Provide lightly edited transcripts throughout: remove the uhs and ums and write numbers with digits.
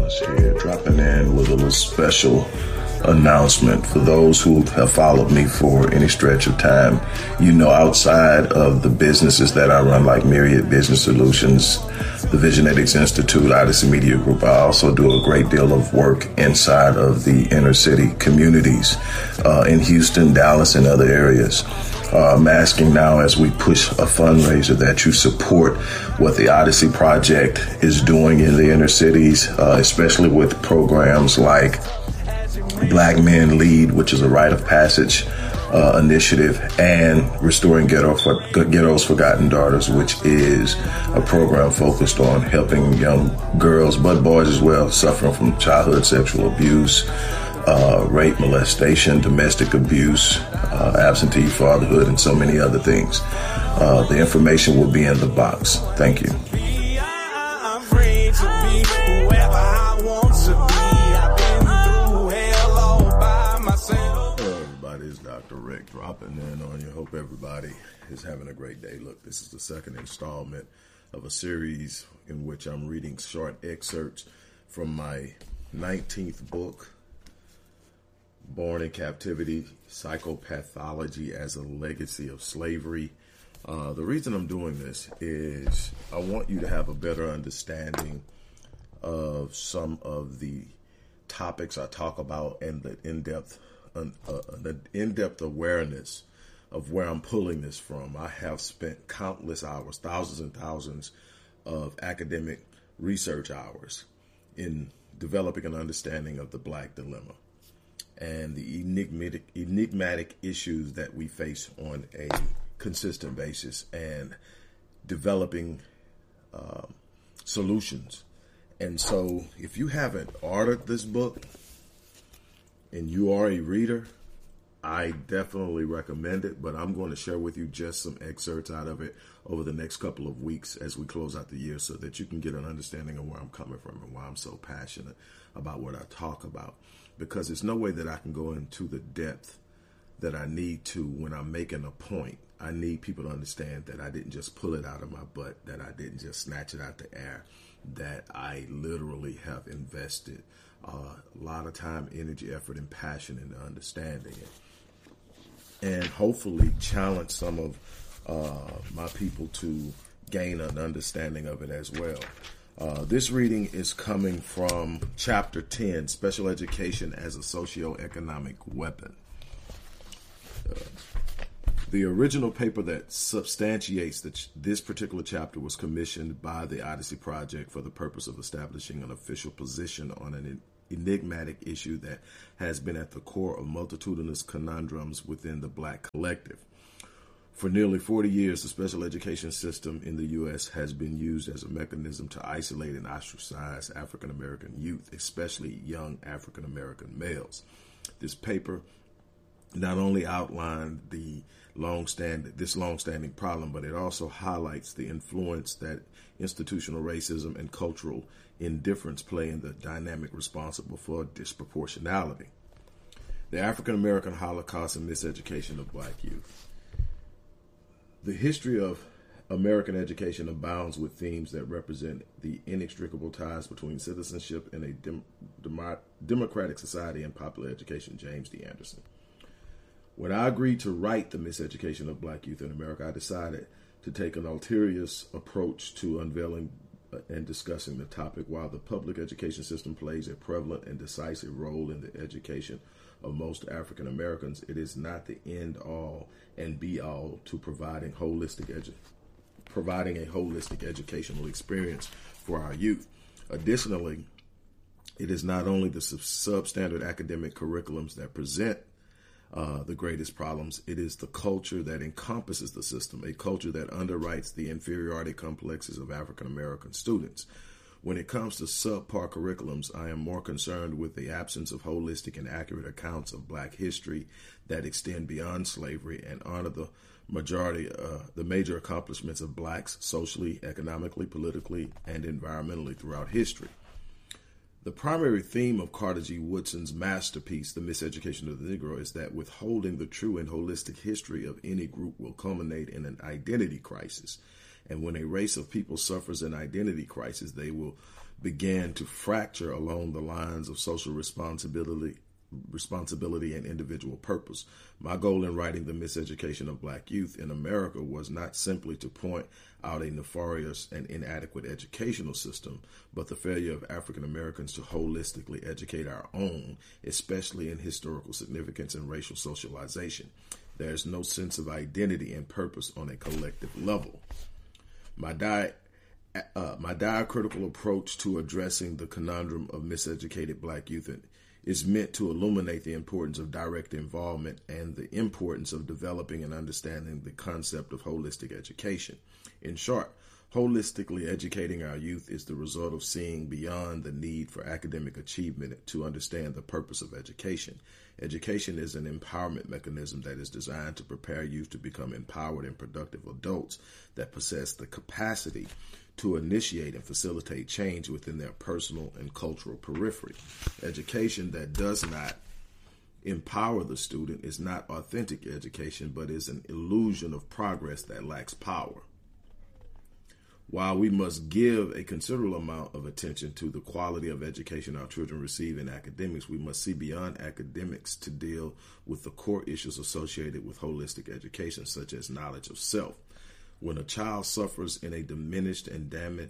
Thomas here, dropping in with a little special announcement. For those who have followed me for any stretch of time, you know, outside of the businesses that I run, like Myriad Business Solutions, the Visionetics Institute, Odyssey Media Group, I also do a great deal of work inside of the inner city communities in Houston, Dallas, and other areas. I'm asking now, as we push a fundraiser, that you support what the Odyssey Project is doing in the inner cities, especially with programs like Black Men Lead, which is a rite of passage initiative, and Restoring Ghetto's Forgotten Daughters, which is a program focused on helping young girls, but boys as well, suffering from childhood sexual abuse, rape, molestation, domestic abuse, absentee fatherhood, and so many other things. The information will be in the box. Thank you. Hello, everybody. It's Dr. Rick dropping in on you. Hope everybody is having a great day. Look, this is the second installment of a series in which I'm reading short excerpts from my 19th book, Born in Captivity, Psychopathology as a Legacy of Slavery. The reason I'm doing this is I want you to have a better understanding of some of the topics I talk about and the in-depth awareness of where I'm pulling this from. I have spent countless hours, thousands and thousands of academic research hours in developing an understanding of the Black dilemma and the enigmatic issues that we face on a consistent basis, and developing solutions. And so if you haven't ordered this book and you are a reader, I definitely recommend it, but I'm going to share with you just some excerpts out of it over the next couple of weeks as we close out the year, so that you can get an understanding of where I'm coming from and why I'm so passionate about what I talk about. Because there's no way that I can go into the depth that I need to when I'm making a point. I need people to understand that I didn't just pull it out of my butt, that I didn't just snatch it out the air, that I literally have invested a lot of time, energy, effort, and passion into understanding it. And hopefully challenge some of my people to gain an understanding of it as well. This reading is coming from Chapter 10, Special Education as a Socioeconomic Weapon. The original paper that substantiates this particular chapter was commissioned by the Odyssey Project for the purpose of establishing an official position on an enigmatic issue that has been at the core of multitudinous conundrums within the Black collective. For nearly 40 years, the special education system in the U.S. has been used as a mechanism to isolate and ostracize African American youth, especially young African American males. This paper not only outlined this long-standing problem, but it also highlights the influence that institutional racism and cultural indifference play in the dynamic responsible for disproportionality. The African American Holocaust and miseducation of Black youth. The history of American education abounds with themes that represent the inextricable ties between citizenship in a democratic society and popular education. James D. Anderson. When I agreed to write The Miseducation of Black Youth in America, I decided to take an ulterior approach to unveiling and discussing the topic. While the public education system plays a prevalent and decisive role in the education of most African Americans, it is not the end all and be all to providing a holistic educational experience for our youth. Additionally, it is not only the substandard academic curriculums that present the greatest problems. It is the culture that encompasses the system, a culture that underwrites the inferiority complexes of African American students. When it comes to subpar curriculums, I am more concerned with the absence of holistic and accurate accounts of Black history that extend beyond slavery and honor the major accomplishments of Blacks socially, economically, politically, and environmentally throughout history. The primary theme of Carter G. Woodson's masterpiece, The Miseducation of the Negro, is that withholding the true and holistic history of any group will culminate in an identity crisis. And when a race of people suffers an identity crisis, they will began to fracture along the lines of social responsibility and individual purpose. My goal in writing The Miseducation of Black Youth in America was not simply to point out a nefarious and inadequate educational system, but the failure of African Americans to holistically educate our own, especially in historical significance and racial socialization. There is no sense of identity and purpose on a collective level. My diacritical approach to addressing the conundrum of miseducated Black youth is meant to illuminate the importance of direct involvement and the importance of developing and understanding the concept of holistic education. In short, holistically educating our youth is the result of seeing beyond the need for academic achievement to understand the purpose of education. Education is an empowerment mechanism that is designed to prepare youth to become empowered and productive adults that possess the capacity to initiate and facilitate change within their personal and cultural periphery. Education that does not empower the student is not authentic education, but is an illusion of progress that lacks power. While we must give a considerable amount of attention to the quality of education our children receive in academics, we must see beyond academics to deal with the core issues associated with holistic education, such as knowledge of self. When a child suffers in a diminished or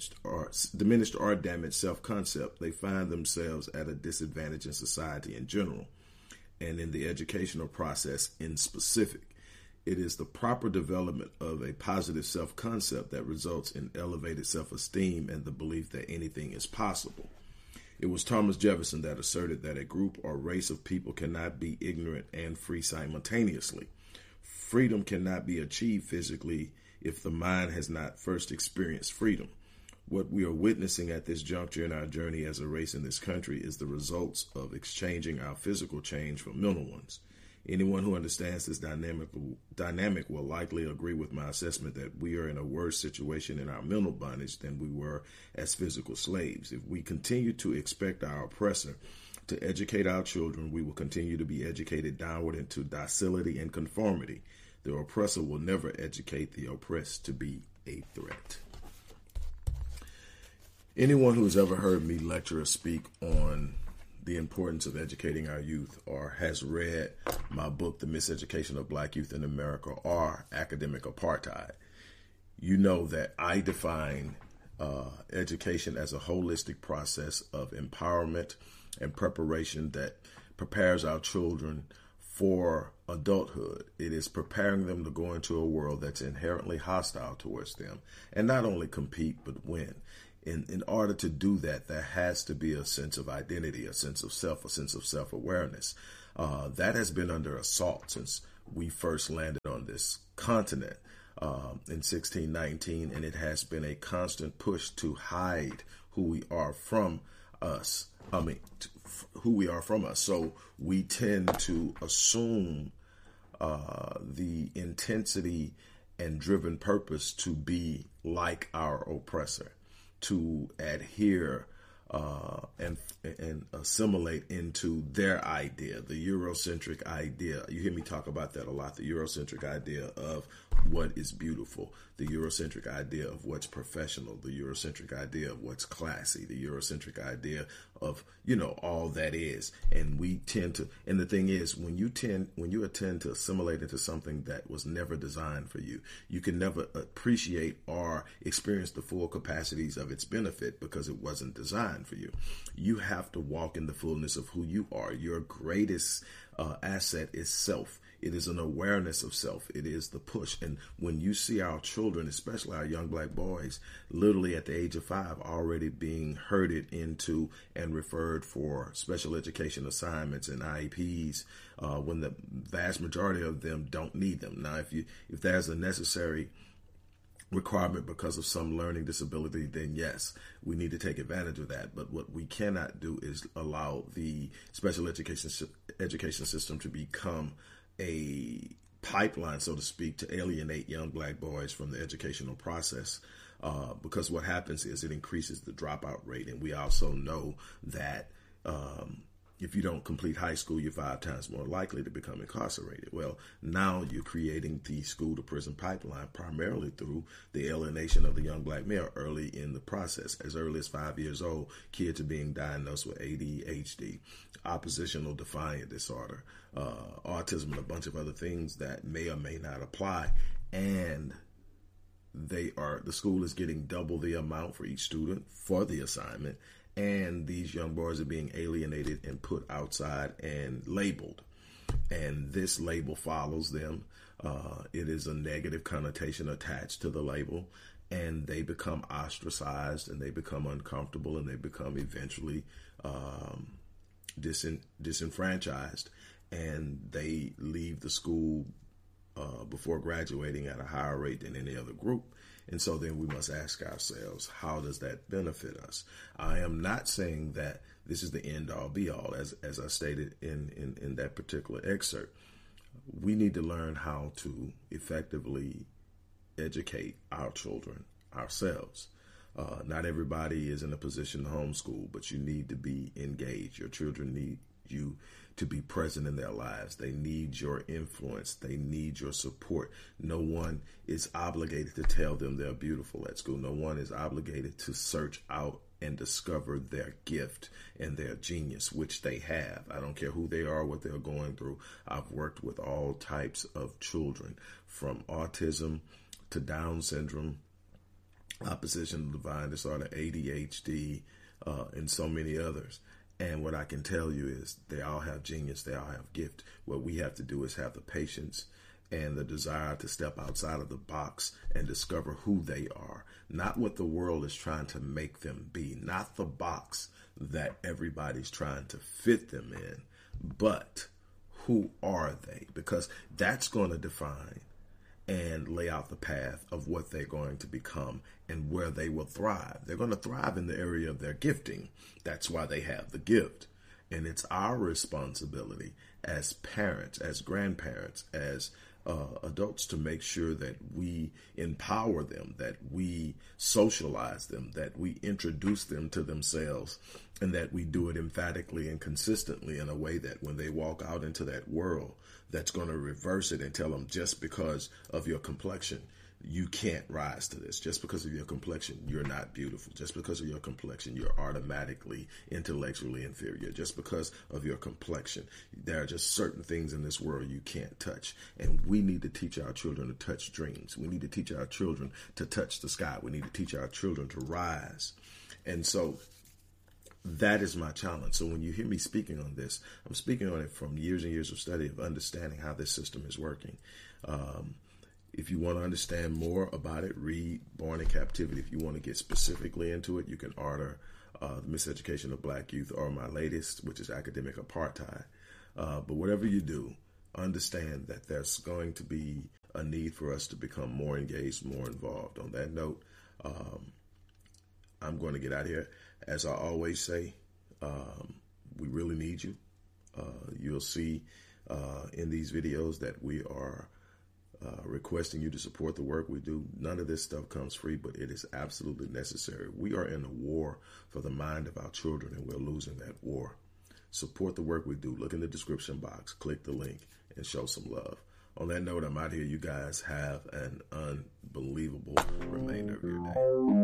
damaged self-concept, they find themselves at a disadvantage in society in general and in the educational process in specific. It is the proper development of a positive self-concept that results in elevated self-esteem and the belief that anything is possible. It was Thomas Jefferson that asserted that a group or race of people cannot be ignorant and free simultaneously. Freedom cannot be achieved physically if the mind has not first experienced freedom. What we are witnessing at this juncture in our journey as a race in this country is the results of exchanging our physical change for mental ones. Anyone who understands this dynamic will likely agree with my assessment that we are in a worse situation in our mental bondage than we were as physical slaves. If we continue to expect our oppressor to educate our children, we will continue to be educated downward into docility and conformity. The oppressor will never educate the oppressed to be a threat. Anyone who has ever heard me lecture or speak on the importance of educating our youth or has read my book, The Miseducation of Black Youth in America, or Academic Apartheid, you know that I define education as a holistic process of empowerment and preparation that prepares our children for adulthood. It is preparing them to go into a world that's inherently hostile towards them and not only compete but win. In order to do that, there has to be a sense of identity, a sense of self, a sense of self-awareness. That has been under assault since we first landed on this continent in 1619, and it has been a constant push to hide who we are from us. So we tend to assume the intensity and driven purpose to be like our oppressor, to adhere and assimilate into their idea, the Eurocentric idea. You hear me talk about that a lot, the Eurocentric idea of what is beautiful, the Eurocentric idea of what's professional, the Eurocentric idea of what's classy, the Eurocentric idea of, all that is. And we tend to, and the thing is, when you attend to assimilate into something that was never designed for you, you can never appreciate or experience the full capacities of its benefit because it wasn't designed for you. You have to walk in the fullness of who you are. Your greatest asset is self. It is an awareness of self. It is the push. And when you see our children, especially our young black boys, literally at the age of 5, already being herded into and referred for special education assignments and IEPs, when the vast majority of them don't need them. Now, if there's a necessary requirement because of some learning disability, then yes, we need to take advantage of that. But what we cannot do is allow the special education system to become a pipeline, so to speak, to alienate young black boys from the educational process, because what happens is it increases the dropout rate. And we also know that if you don't complete high school, you're 5 times more likely to become incarcerated. Well, now you're creating the school to prison pipeline primarily through the alienation of the young black male early in the process. As early as 5 years old, kids are being diagnosed with ADHD, oppositional defiant disorder, autism, and a bunch of other things that may or may not apply. And the school is getting double the amount for each student for the assignment. And these young boys are being alienated and put outside and labeled. And this label follows them. It is a negative connotation attached to the label. And they become ostracized, and they become uncomfortable, and they become eventually disenfranchised. And they leave the school before graduating at a higher rate than any other group. And so then we must ask ourselves, how does that benefit us? I am not saying that this is the end all be all, as I stated in that particular excerpt. We need to learn how to effectively educate our children ourselves. Not everybody is in a position to homeschool, but you need to be engaged. Your children need you to be present in their lives. They need your influence. They need your support. No one is obligated to tell them they're beautiful at school. No one is obligated to search out and discover their gift and their genius, which they have. I don't care who they are, what they're going through. I've worked with all types of children, from autism to Down syndrome, oppositional defiant disorder, ADHD, and so many others. And what I can tell you is they all have genius. They all have gift. What we have to do is have the patience and the desire to step outside of the box and discover who they are, not what the world is trying to make them be, not the box that everybody's trying to fit them in, but who are they? Because that's going to define and lay out the path of what they're going to become and where they will thrive. They're going to thrive in the area of their gifting. That's why they have the gift. And it's our responsibility as parents, as grandparents, as adults to make sure that we empower them, that we socialize them, that we introduce them to themselves, and that we do it emphatically and consistently in a way that when they walk out into that world, that's going to reverse it and tell them, just because of your complexion, you can't rise to this. Just because of your complexion, you're not beautiful. Just because of your complexion, you're automatically intellectually inferior. Just because of your complexion, there are just certain things in this world you can't touch. And we need to teach our children to touch dreams. We need to teach our children to touch the sky. We need to teach our children to rise. And so that is my challenge. So when you hear me speaking on this, I'm speaking on it from years and years of study of understanding how this system is working. If you want to understand more about it, read Born in Captivity. If you want to get specifically into it, you can order The Miseducation of Black Youth, or my latest, which is Academic Apartheid. But whatever you do, understand that there's going to be a need for us to become more engaged, more involved. On that note, I'm going to get out of here. As I always say, we really need you. You'll see in these videos that we are requesting you to support the work we do. None of this stuff comes free, but it is absolutely necessary. We are in a war for the mind of our children, and we're losing that war. Support the work we do. Look in the description box, click the link, and show some love. On that note, I'm out here. You guys have an unbelievable remainder of your day.